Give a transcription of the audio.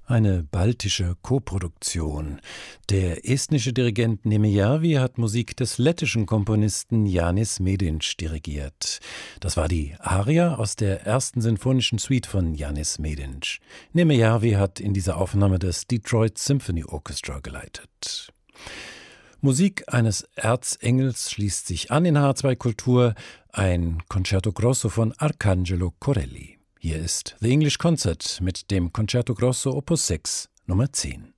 Eine baltische Koproduktion. Der estnische Dirigent Nemejärvi hat Musik des lettischen Komponisten Jānis Mēdinčs dirigiert. Das war die Aria aus der ersten sinfonischen Suite von Jānis Mēdinčs. Nemejärvi hat in dieser Aufnahme das Detroit Symphony Orchestra geleitet. Musik eines Erzengels schließt sich an in H2 Kultur, ein Concerto Grosso von Arcangelo Corelli. Hier ist The English Concert mit dem Concerto Grosso Opus 6, Nummer 10.